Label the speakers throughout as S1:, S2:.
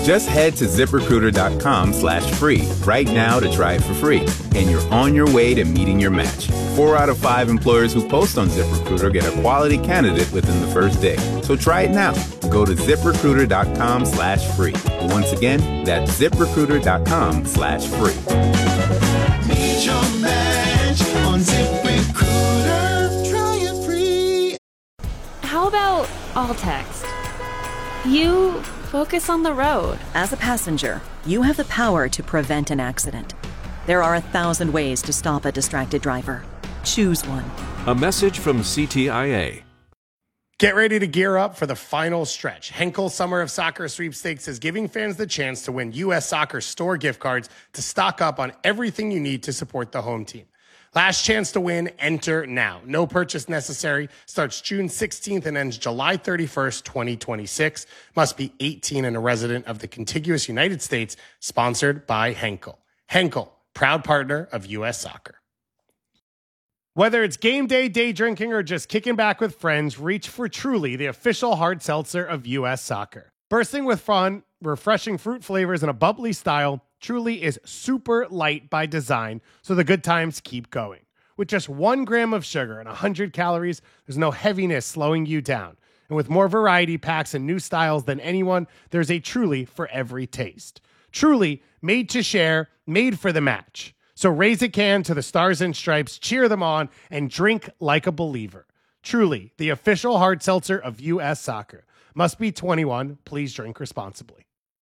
S1: Just head to ZipRecruiter.com/free right now to try it for free. And you're on your way to meeting your match. 4 out of 5 employers who post on ZipRecruiter get a quality candidate within the first day. So try it now. Go to ZipRecruiter.com/free. Once again, that's ZipRecruiter.com/free.
S2: Meet your match on ZipRecruiter. Try it free.
S3: How about all text? You focus on the road.
S4: As a passenger, you have the power to prevent an accident. There are 1,000 ways to stop a distracted driver. Choose one.
S5: A message from CTIA.
S6: Get ready to gear up for the final stretch. Henkel Summer of Soccer Sweepstakes is giving fans the chance to win U.S. Soccer store gift cards to stock up on everything you need to support the home team. Last chance to win, enter now. No purchase necessary. Starts June 16th and ends July 31st, 2026. Must be 18 and a resident of the contiguous United States. Sponsored by Henkel. Henkel, proud partner of U.S. Soccer. Whether it's game day, day drinking, or just kicking back with friends, reach for Truly, the official hard seltzer of U.S. Soccer. Bursting with fun, refreshing fruit flavors, and a bubbly style, Truly is super light by design, so the good times keep going. With just 1 gram of sugar and 100 calories, there's no heaviness slowing you down. And with more variety packs and new styles than anyone, there's a Truly for every taste. Truly, made to share, made for the match. So raise a can to the Stars and Stripes, cheer them on, and drink like a believer. Truly, the official hard seltzer of U.S. Soccer. Must be 21. Please drink responsibly.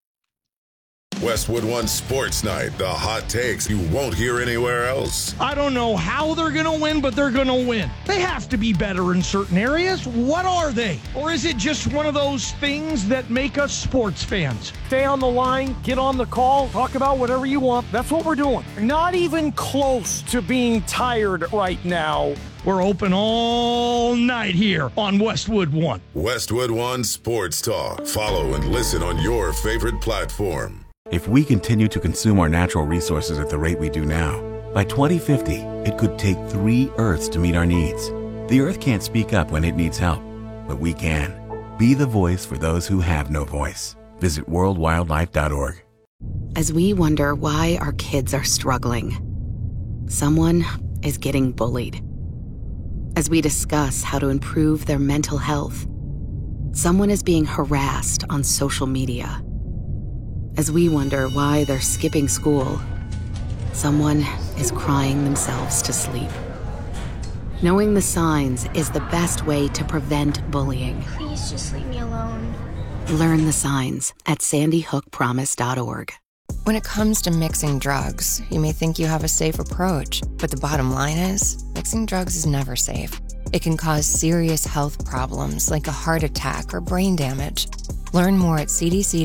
S7: Westwood One Sports Night, the hot takes you won't hear anywhere else.
S8: I don't know how they're going to win, but they're going to win. They have to be better in certain areas. What are they? Or is it just one of those things that make us sports fans? Stay on the line, get on the call, talk about whatever you want. That's what we're doing. Not even close to being tired right now. We're open all night here on Westwood One.
S7: Westwood One Sports Talk. Follow and listen on your favorite platform.
S9: If we continue to consume our natural resources at the rate we do now, by 2050, it could take 3 Earths to meet our needs. The Earth can't speak up when it needs help, but we can. Be the voice for those who have no voice. Visit worldwildlife.org.
S10: As we wonder why our kids are struggling, someone is getting bullied. As we discuss how to improve their mental health, someone is being harassed on social media. As we wonder why they're skipping school, someone is crying themselves to sleep. Knowing the signs is the best way to prevent bullying.
S11: Please just leave me alone.
S10: Learn the signs at sandyhookpromise.org.
S12: When it comes to mixing drugs, you may think you have a safe approach, but the bottom line is, mixing drugs is never safe. It can cause serious health problems like a heart attack or brain damage. Learn more at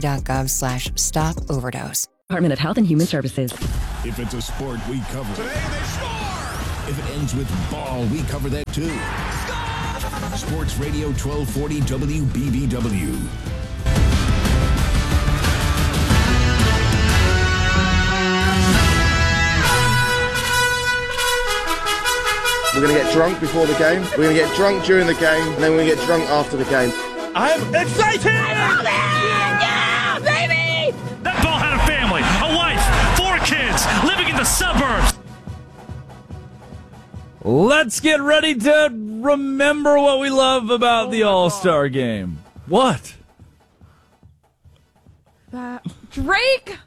S12: cdc.gov/stop-overdose.
S4: Department of Health and Human Services.
S13: If it's a sport, we cover it. Today they score! If it ends with ball, we cover that too. Score! Sports Radio 1240 WBBW.
S14: We're going to get drunk before the game, we're going to get drunk during the game, and then we're going to get drunk after the game.
S15: I'm excited!
S11: I love it! Yeah, baby!
S15: That ball had a family, a wife, 4 kids, living in the suburbs.
S16: Let's get ready to remember what we love about the All-Star game. What?
S17: Drake?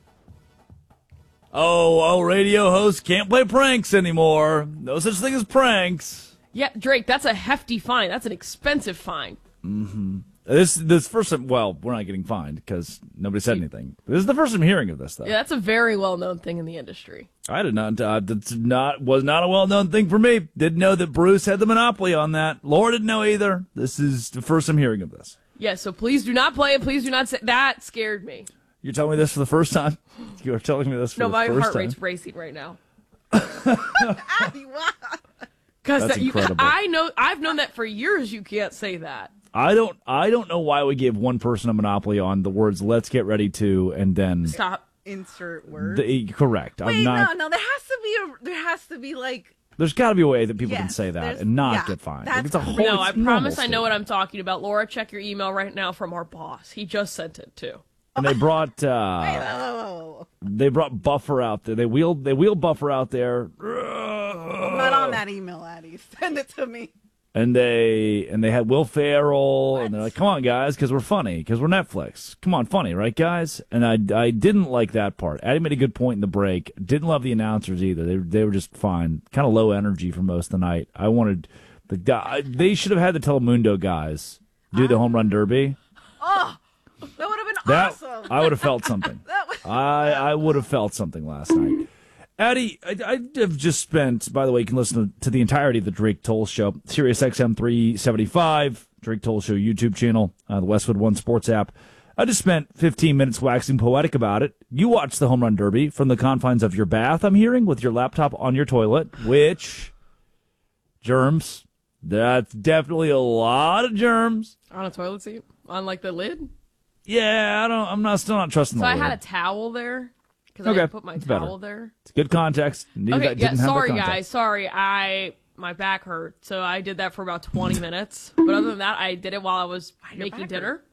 S16: Oh, radio hosts can't play pranks anymore. No such thing as pranks.
S17: Yeah, Drake, that's a hefty fine. That's an expensive fine.
S16: Mm-hmm. This first time, well, we're not getting fined because nobody said anything. This is the first I'm hearing of this, though.
S17: Yeah, that's a very well-known thing in the industry.
S16: I did not. Was not a well-known thing for me. Didn't know that Bruce had the monopoly on that. Laura didn't know either. This is the first I'm hearing of this.
S17: Yeah, so please do not play it. Please do not say that. Scared me.
S16: You're telling me this for the first time? You are telling me this for the first time?
S17: No, my heart rate's racing right now. Because
S16: incredible.
S17: I've known that for years. You can't say that.
S16: I don't know why we gave one person a monopoly on the words "let's get ready to" and then
S17: stop.
S18: Insert word.
S16: Correct.
S18: Wait, no. There has to be like.
S16: There's got to be a way that people can say that and not get fined. Like, it's a whole.
S17: No, I promise I know what I'm talking about. Laura, check your email right now from our boss. He just sent it too.
S16: and they brought they brought Buffer out there. They wheeled Buffer out there.
S18: I'm not on that email, Addie. Send it to me.
S16: And they had Will Ferrell, and they're like, "Come on, guys, because we're funny, because we're Netflix. Come on, funny, right, guys?" And I didn't like that part. Addie made a good point in the break. Didn't love the announcers either. They were just fine, kind of low energy for most of the night. I wanted they should have had the Telemundo guys do the home run derby.
S18: Oh, that would have been awesome.
S16: I would have felt something. I would have felt something last night. Addie, I have just spent, by the way, you can listen to the entirety of the Drake Toll Show, Sirius XM 375, Drake Toll Show YouTube channel, the Westwood One Sports app. I just spent 15 minutes waxing poetic about it. You watched the home run derby from the confines of your bath, I'm hearing, with your laptop on your toilet, which, germs, that's definitely a lot of germs.
S17: On a toilet seat? On, like, the lid?
S16: Yeah, I'm still not trusting
S17: so
S16: the
S17: I
S16: lid.
S17: had a towel there. Because I didn't put my towel there.
S16: It's good context.
S17: Sorry, guys. Sorry, my back hurt, so I did that for about 20 minutes. But other than that, I did it while I was making dinner.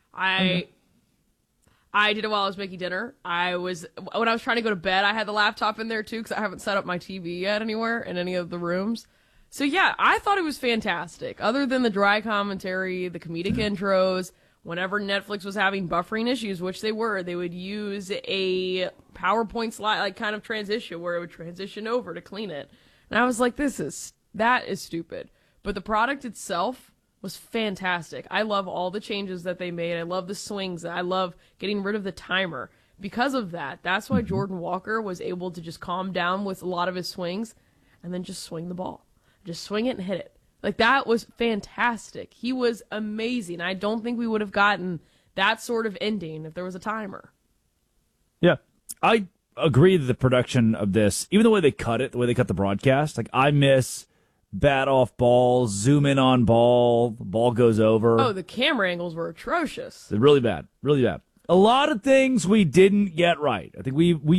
S17: I did it while I was making dinner. When I was trying to go to bed, I had the laptop in there too because I haven't set up my TV yet anywhere in any of the rooms. So yeah, I thought it was fantastic. Other than the dry commentary, the comedic intros. Whenever Netflix was having buffering issues, which they were, they would use a PowerPoint slide, like kind of transition, where it would transition over to clean it. And I was like, that is stupid. But the product itself was fantastic. I love all the changes that they made. I love the swings. I love getting rid of the timer. Because of that, that's why Jordan Walker was able to just calm down with a lot of his swings and then just swing the ball. Just swing it and hit it. Like, that was fantastic. He was amazing. I don't think we would have gotten that sort of ending if there was a timer.
S16: Yeah. I agree that the production of this, even the way they cut it, the way they cut the broadcast, like, I miss bat off ball, zoom in on ball, the ball goes over.
S17: Oh, the camera angles were atrocious.
S16: They're really bad. Really bad. A lot of things we didn't get right. I think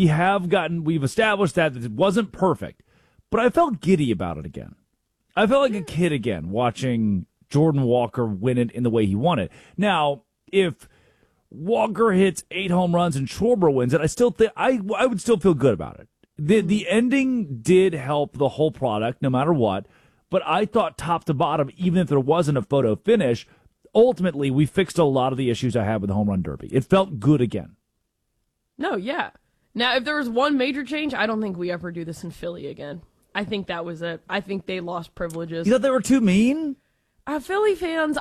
S16: we've established that it wasn't perfect, but I felt giddy about it again. I felt like a kid again watching Jordan Walker win it in the way he won it. Now, if Walker hits 8 home runs and Schwarber wins it, I still think I would still feel good about it. The ending did help the whole product, no matter what. But I thought top to bottom, even if there wasn't a photo finish, ultimately we fixed a lot of the issues I had with the home run derby. It felt good again.
S17: No, yeah. Now, if there was one major change, I don't think we ever do this in Philly again. I think that was it. I think they lost privileges.
S16: You thought they were too mean?
S17: Philly fans,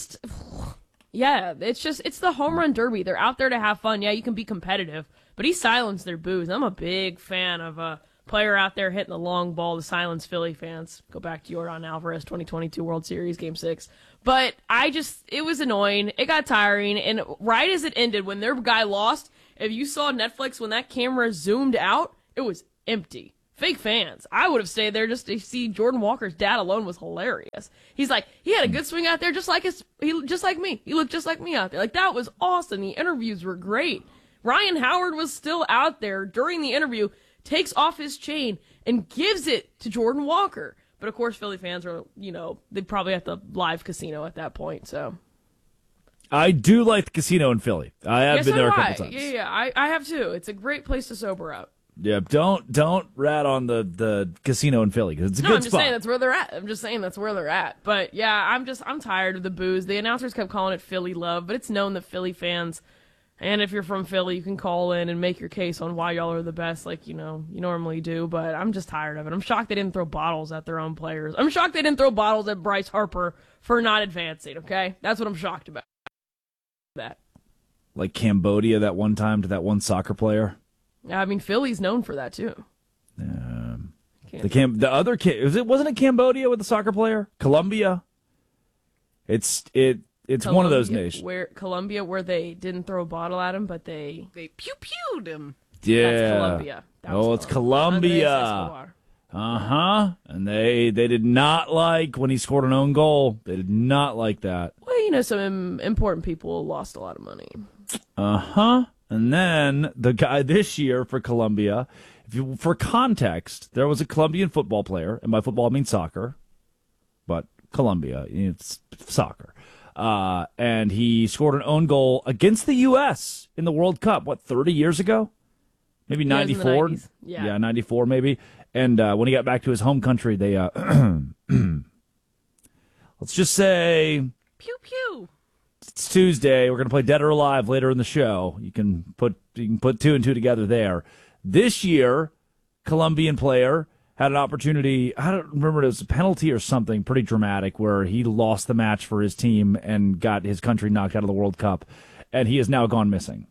S17: yeah, it's the home run derby. They're out there to have fun. Yeah, you can be competitive, but he silenced their boos. I'm a big fan of a player out there hitting the long ball to silence Philly fans. Go back to Yordan Alvarez 2022 World Series Game 6. But it was annoying. It got tiring, and right as it ended, when their guy lost, if you saw Netflix, when that camera zoomed out, it was empty. Fake fans. I would have stayed there just to see Jordan Walker's dad alone was hilarious. He's like, he had a good swing out there just like me. He looked just like me out there. Like, that was awesome. The interviews were great. Ryan Howard was still out there during the interview, takes off his chain and gives it to Jordan Walker. But of course, Philly fans are, they'd probably at the live casino at that point, so.
S16: I do like the casino in Philly. I have been there a couple times.
S17: Yeah, I have too. It's a great place to sober up.
S16: Yeah, don't rat on the casino in Philly because it's a good spot.
S17: I'm just saying that's where they're at. I'm just saying that's where they're at. But yeah, I'm tired of the boos. The announcers kept calling it Philly love, but it's known that Philly fans, and if you're from Philly, you can call in and make your case on why y'all are the best, like you normally do. But I'm just tired of it. I'm shocked they didn't throw bottles at their own players. I'm shocked they didn't throw bottles at Bryce Harper for not advancing. Okay, that's what I'm shocked about. That.
S16: Like Cambodia that one time to that one soccer player.
S17: Yeah, I mean, Philly's known for that, too.
S16: The other kid, wasn't it Cambodia with the soccer player? Colombia? It's
S17: Colombia,
S16: one of those nations.
S17: Colombia, where they didn't throw a bottle at him, but they
S18: pew-pewed him.
S16: Yeah.
S17: That's Colombia.
S16: It's Colombia. And they did not like when he scored an own goal. They did not like that.
S17: Well, some important people lost a lot of money.
S16: And then the guy this year for Colombia, for context, there was a Colombian football player, and by football I mean soccer, but Colombia, it's soccer. and he scored an own goal against the U.S. in the World Cup, 30 years ago? Maybe 94?
S17: Yeah,
S16: 94 maybe. And when he got back to his home country, they, let's just say...
S17: Pew, pew.
S16: It's Tuesday. We're going to play Dead or Alive later in the show. You can put 2 and 2 together there. This year, Colombian player had an opportunity. I don't remember, it was a penalty or something pretty dramatic where he lost the match for his team and got his country knocked out of the World Cup, and he has now gone missing.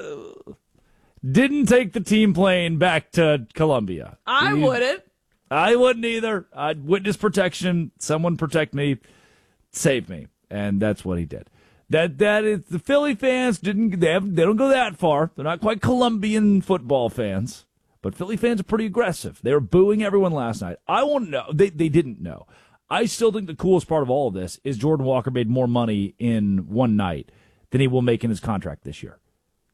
S16: Didn't take the team plane back to Colombia.
S17: I wouldn't.
S16: I wouldn't either. I'd witness protection. Someone protect me. Save me. And that's what he did. That is, the Philly fans they don't go that far. They're not quite Colombian football fans, but Philly fans are pretty aggressive. They were booing everyone last night. I won't know. They didn't know. I still think the coolest part of all of this is Jordan Walker made more money in one night than he will make in his contract this year.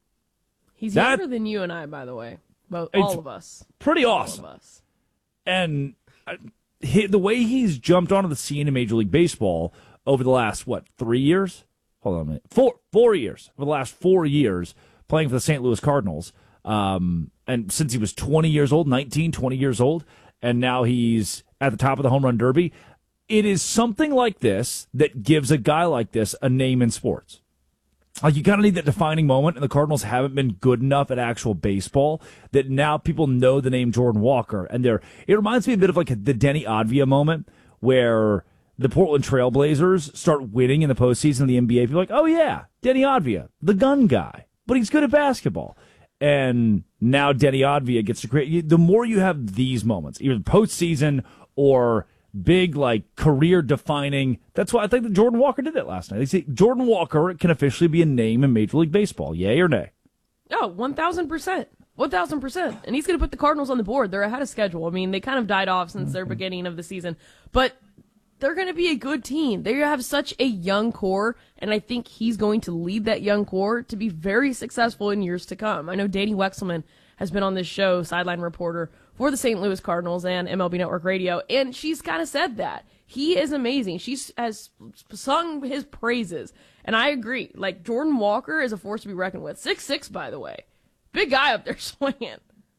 S17: He's younger than you and I, by the way. All of us.
S16: Pretty awesome.
S17: All of us.
S16: And the way he's jumped onto the scene in Major League Baseball over the last, 3 years? Hold on a minute. 4 years. Over the last 4 years, playing for the St. Louis Cardinals. And since he was 20 years old, 19, 20 years old, and now he's at the top of the home run derby. It is something like this that gives a guy like this a name in sports. Like, you kind of need that defining moment, and the Cardinals haven't been good enough at actual baseball that now people know the name Jordan Walker. And it reminds me a bit of like the Denny Advia moment where the Portland Trail Blazers start winning in the postseason of the NBA. People are like, oh yeah, Denny Advia, the gun guy, but he's good at basketball. And now Denny Advia gets to create. The more you have these moments, either postseason or big, like, career-defining. That's why I think that Jordan Walker did that last night. They say Jordan Walker can officially be a name in Major League Baseball. Yay or nay?
S17: Oh, 1,000%. 1,000%. And he's going to put the Cardinals on the board. They're ahead of schedule. I mean, they kind of died off since their beginning of the season. But they're going to be a good team. They have such a young core, and I think he's going to lead that young core to be very successful in years to come. I know Danny Wexelman has been on this show, sideline reporter for the St. Louis Cardinals and MLB Network Radio, and she's kind of said that. He is amazing. She has sung his praises, and I agree. Like, Jordan Walker is a force to be reckoned with. 6'6", by the way. Big guy up there swinging.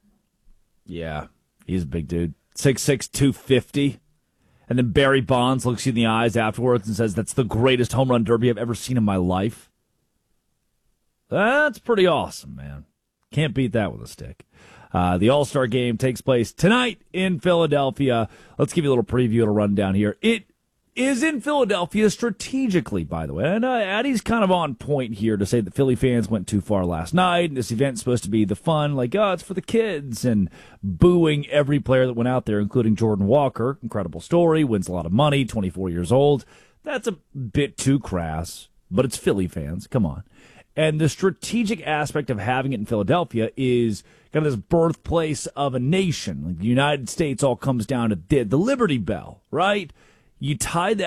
S16: Yeah, he's a big dude. 6'6", 250. And then Barry Bonds looks you in the eyes afterwards and says, that's the greatest home run derby I've ever seen in my life. That's pretty awesome, man. Can't beat that with a stick. The All-Star Game takes place tonight in Philadelphia. Let's give you a little preview and a rundown here. It is in Philadelphia strategically, by the way. And Addie's kind of on point here to say that Philly fans went too far last night. And this event's supposed to be the fun, like, oh, it's for the kids, and booing every player that went out there, including Jordan Walker. Incredible story, wins a lot of money, 24 years old. That's a bit too crass, but it's Philly fans. Come on. And the strategic aspect of having it in Philadelphia is kind of this birthplace of a nation. Like, the United States all comes down to the Liberty Bell, right? You tie that